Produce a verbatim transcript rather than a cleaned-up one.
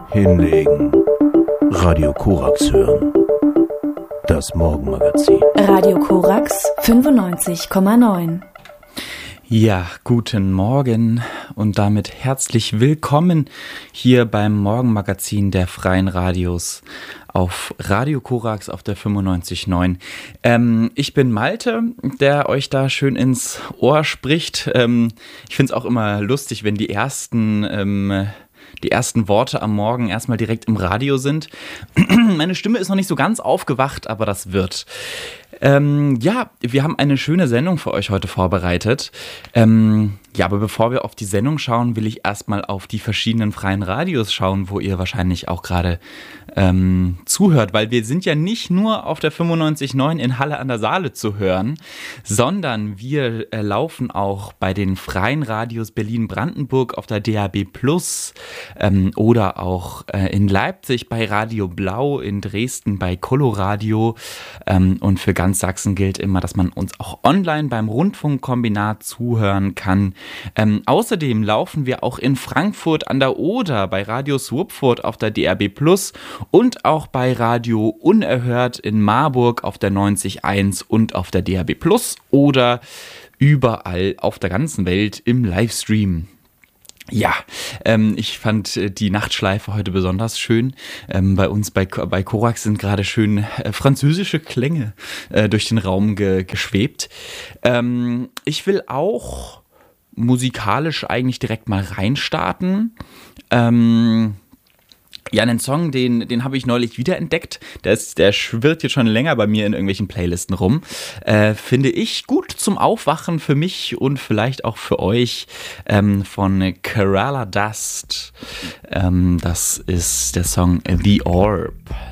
Hinlegen. Radio Korax hören. Das Morgenmagazin. Radio Korax fünfundneunzig Komma neun. Ja, guten Morgen und damit herzlich willkommen hier beim Morgenmagazin der Freien Radios auf Radio Korax auf der fünfundneunzig Komma neun. Ähm, ich bin Malte, der euch da schön ins Ohr spricht. Ähm, ich finde es auch immer lustig, wenn die ersten... Ähm, die ersten Worte am Morgen erstmal direkt im Radio sind. Meine Stimme ist noch nicht so ganz aufgewacht, aber das wird. Ähm, ja, wir haben eine schöne Sendung für euch heute vorbereitet. Ähm, ja, aber bevor wir auf die Sendung schauen, will ich erstmal auf die verschiedenen freien Radios schauen, wo ihr wahrscheinlich auch gerade ähm, zuhört, weil wir sind ja nicht nur auf der fünfundneunzig Komma neun in Halle an der Saale zu hören, sondern wir äh, laufen auch bei den freien Radios Berlin-Brandenburg auf der D A B Plus ähm, oder auch äh, in Leipzig bei Radio Blau, in Dresden bei Coloradio ähm, und für ganz Sachsen gilt immer, dass man uns auch online beim Rundfunkkombinat zuhören kann. Ähm, außerdem laufen wir auch in Frankfurt an der Oder bei Radio Swupfurt auf der D R B Plus und auch bei Radio Unerhört in Marburg auf der neunzig Komma eins und auf der D R B Plus oder überall auf der ganzen Welt im Livestream. Ja, ähm, ich fand äh, die Nachtschleife heute besonders schön. Ähm, bei uns bei, bei Korax sind gerade schön äh, französische Klänge äh, durch den Raum ge, geschwebt. Ähm, ich will auch musikalisch eigentlich direkt mal reinstarten. Ähm, Ja, einen Song, den, den habe ich neulich wiederentdeckt. Der, ist, der schwirrt jetzt schon länger bei mir in irgendwelchen Playlisten rum. Äh, finde ich gut zum Aufwachen für mich und vielleicht auch für euch ähm, von Kerala Dust. Ähm, das ist der Song The Orb.